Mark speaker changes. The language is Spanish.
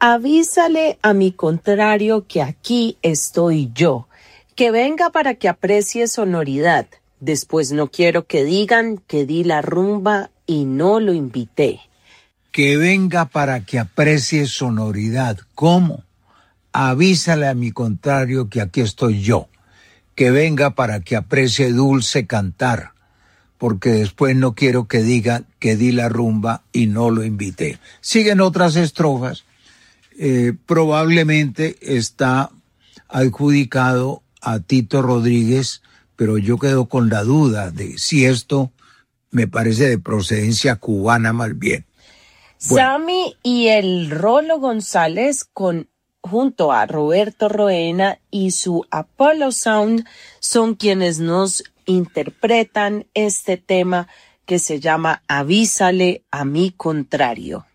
Speaker 1: Avísale a mi contrario que aquí estoy yo. Que venga para que aprecie sonoridad. Después no quiero que digan que di la rumba y no lo invité.
Speaker 2: Que venga para que aprecie sonoridad. ¿Cómo? Avísale a mi contrario que aquí estoy yo. Que venga para que aprecie dulce cantar. Porque después no quiero que digan que di la rumba y no lo invité. Siguen otras estrofas. Probablemente está adjudicado a Tito Rodríguez, pero yo quedo con la duda de si esto me parece de procedencia cubana más bien.
Speaker 1: Bueno. Sammy y el Rolo González junto a Roberto Roena y su Apollo Sound son quienes nos interpretan este tema que se llama Avísale a mi contrario.